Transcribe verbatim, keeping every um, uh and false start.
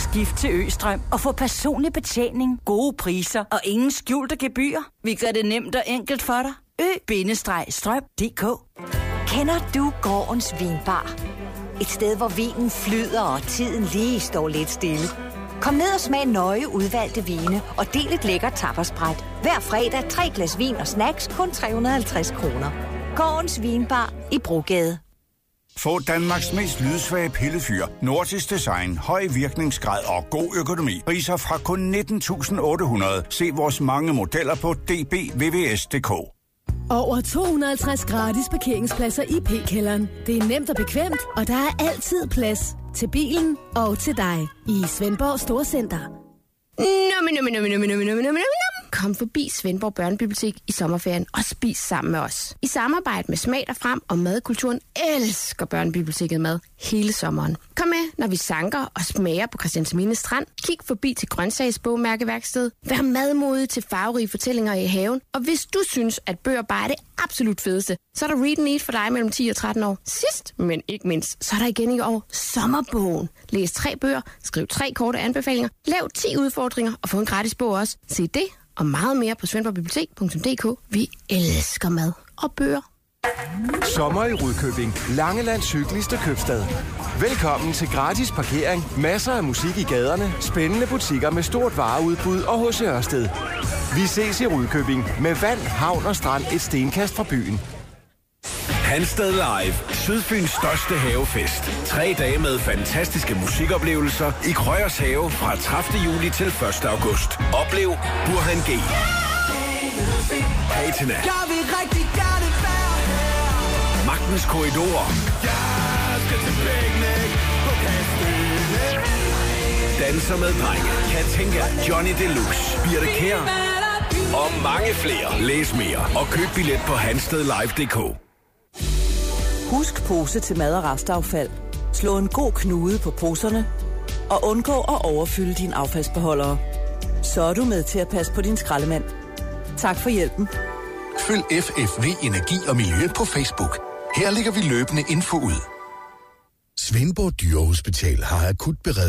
skift til Østrøm og få personlig betjening, gode priser og ingen skjulte gebyrer. Vi gør det nemt og enkelt for dig. Ø-strøm punktum d k. Kender du gårdens vinbar? Et sted, hvor vinen flyder, og tiden lige står lidt stille. Kom ned og smag nøje udvalgte vine, og del et lækkert tapasbræt. Hver fredag tre glas vin og snacks, kun tre hundrede og halvtreds kroner. Gårdens vinbar i Brogade. Få Danmarks mest lydsvage pillefyr, Nordisk Design, høj virkningsgrad og god økonomi. Priser fra kun nitten tusind otte hundrede. Se vores mange modeller på d b v v s punktum d k. Over to hundrede og halvtreds gratis parkeringspladser i P-kælderen. Det er nemt og bekvemt, og der er altid plads til bilen og til dig i Svendborg Storcenter. Nummi, nummi, nummi, nummi, nummi, nummi, nummi. Kom forbi Svendborg Børnebibliotek i sommerferien og spis sammen med os. I samarbejde med Smag derfrem og Madkulturen elsker Børnebiblioteket mad hele sommeren. Kom med, når vi sanker og smager på Christiansminde Strand. Kig forbi til grøntsagsbogmærkeværksted. Vær madmodig til farverige fortællinger i haven. Og hvis du synes, at bøger bare er det absolut fedeste, så er der Read and Eat for dig mellem ti og tretten år. Sidst, men ikke mindst, så er der igen i år sommerbogen. Læs tre bøger, skriv tre korte anbefalinger, lav ti udfordringer og få en gratis bog også. Se det og meget mere på svendborgbibliotek punktum d k. Vi elsker mad og bøger. Sommer i Rudkøbing. Langelands hyggeligste købstad. Velkommen til gratis parkering, masser af musik i gaderne, spændende butikker med stort vareudbud og H C Ørsted. Vi ses i Rudkøbing med vand, havn og strand et stenkast fra byen. Hansted Live. Sydfyns største havefest. Tre dage med fantastiske musikoplevelser i Krøyers Have fra tredivte juli til første august. Oplev Burhan G. Patina. Magtens Korridorer. Danser med drenge. Katinka. Johnny Deluxe. Birte Kjær. Og mange flere. Læs mere og køb billet på hansted live punktum d k. Husk pose til mad- og restaffald. Slå en god knude på poserne. Og undgå at overfylde dine affaldsbeholdere. Så er du med til at passe på din skraldemand. Tak for hjælpen. Følg F F V Energi og Miljø på Facebook. Her lægger vi løbende info ud. Svendborg Dyrehospital har akut beredskab